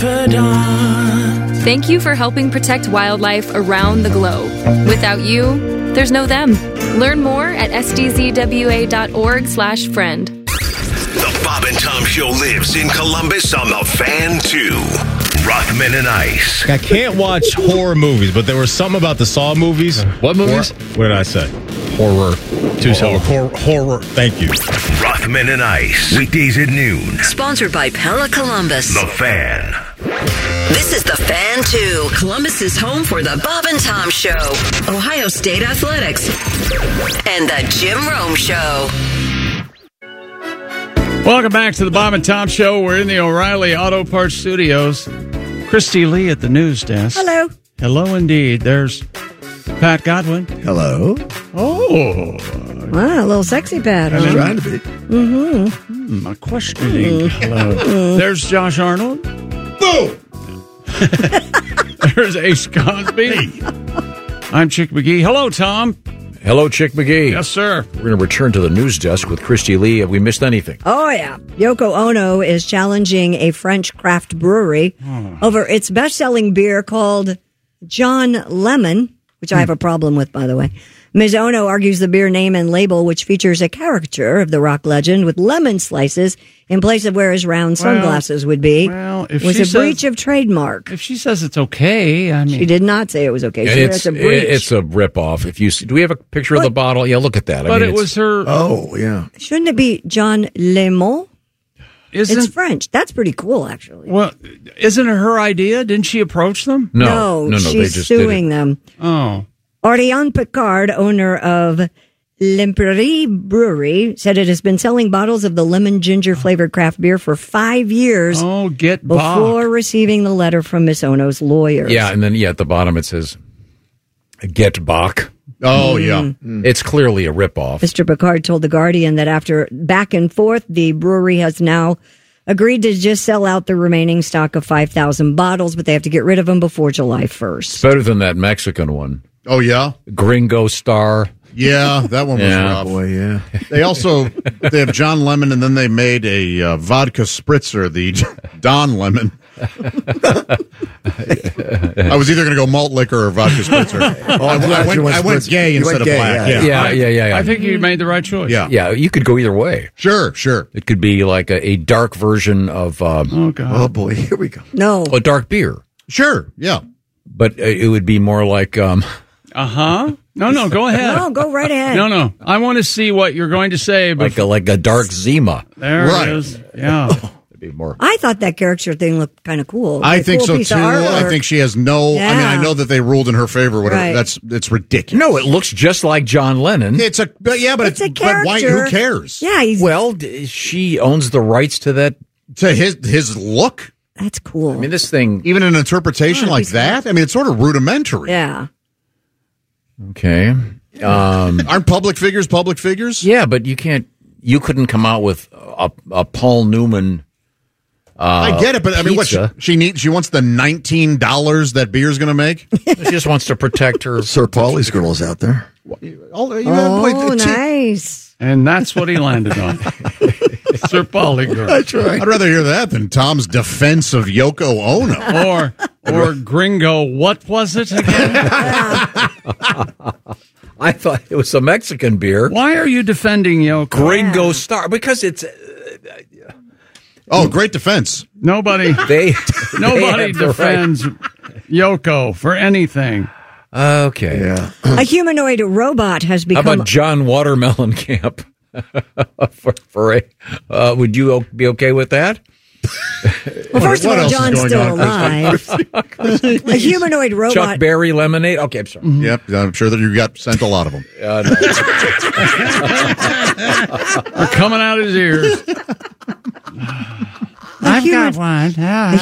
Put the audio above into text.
Thank you for helping protect wildlife around the globe. Without you, there's no them. Learn more at sdzwa.org/friend. The Bob and Tom Show lives in Columbus on the Fan 2. Rothman and Ice. I can't watch horror movies, but there was something about the Saw movies. What movies? What did I say? Horror. Horror. Thank you. Rothman and Ice. Weekdays at noon. Sponsored by Pella Columbus. The Fan. This is The Fan 2, Columbus's home for the Bob and Tom Show, Ohio State Athletics, and the Jim Rome Show. Welcome back to the Bob and Tom Show. We're in the O'Reilly Auto Parts Studios. Christy Lee at the news desk. Hello. Hello, indeed. There's Pat Godwin. Hello. Oh. Wow, a little sexy Pat. I'm trying to be. A questioning. Hello. There's Josh Arnold. Boom! There's Ace Cosby. I'm Chick McGee. Hello, Tom. Hello, Chick McGee. Yes, sir. We're going to return to the news desk with Christy Lee. Have we missed anything? Oh, yeah. Yoko Ono is challenging a French craft brewery over its best-selling beer called John Lemon, which I have a problem with, by the way. Ms. Ono argues the beer name and label, which features a caricature of the rock legend with lemon slices in place of where his round sunglasses would be, was a breach of trademark. If she says it's okay, I mean... She did not say it was okay. She said it's a breach. It's a ripoff. If you do we have a picture of the bottle? Yeah, look at that. But it was her... Oh, yeah. Shouldn't it be John Lemon? It's French. That's pretty cool, actually. Well, isn't it her idea? Didn't she approach them? No. She's They just suing them. Oh. Oriane Picard, owner of L'Emperie Brewery, said it has been selling bottles of the lemon ginger flavored craft beer for 5 years before receiving the letter from Miss Ono's lawyers. Yeah, and then at the bottom it says, "Get Bach." Oh, yeah. It's clearly a ripoff. Mr. Picard told The Guardian that after back and forth, the brewery has now agreed to just sell out the remaining stock of 5,000 bottles, but they have to get rid of them before July 1st. It's better than that Mexican one. Oh, yeah? Gringo Star. Yeah, that one was rough. Boy, yeah. They have John Lemon, and then they made a vodka spritzer, the Don Lemon. I was either going to go malt liquor or vodka spritzer. I went gay instead of black. Yeah. I think you made the right choice. Yeah, you could go either way. Sure. It could be like a dark version of... Oh, God. Oh, boy, here we go. No. A dark beer. Sure, yeah. But it would be more like... No, go ahead. No, go right ahead. No. I want to see what you're going to say. Like a dark Zima. There it is. Yeah. It'd be more. I thought that caricature thing looked kind of cool. I think so, piece too. of artwork. I think she has no... Yeah. I mean, I know that they ruled in her favor. Whatever. Right. It's ridiculous. No, it looks just like John Lennon. It's a But why? Who cares? Yeah, Well, she owns the rights to that. To his look? That's cool. I mean, this thing... Even an interpretation like that? I mean, it's sort of rudimentary. Yeah. Okay. Aren't public figures? Yeah, but you couldn't come out with a Paul Newman I get it, but I mean, what she wants the $19 that beer's going to make? She just wants to protect her. Sir Paulie's girls out there. Nice. And that's what he landed on. Sir Paulie girl. That's right. I'd rather hear that than Tom's defense of Yoko Ono. Or Gringo, what was it again? I thought it was a Mexican beer. Why are you defending Yoko? Gringo Star. Because it's... great defense. Nobody defends Yoko for anything. Okay. Yeah. A humanoid robot has become... How about John Watermelon Camp? Would you be okay with that? Well, first of all, John's still alive. A humanoid robot... Chuck Berry lemonade? Okay, I'm sorry. Mm-hmm. Yep, I'm sure that you got sent a lot of them. No. They're coming out his ears. I've got one.